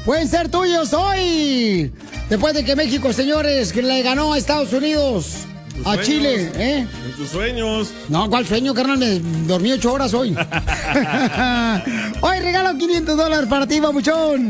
pueden ser tuyos hoy. Después de que México, señores, que le ganó a Estados Unidos, a sueños, Chile, En tus sueños. No, ¿cuál sueño, carnal? Me dormí 8 horas hoy. Hoy regalo $500 para ti, babuchón.